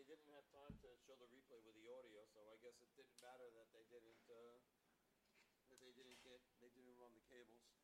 they didn't have time to show the replay with the audio, so I guess it didn't matter that they didn't run the cables.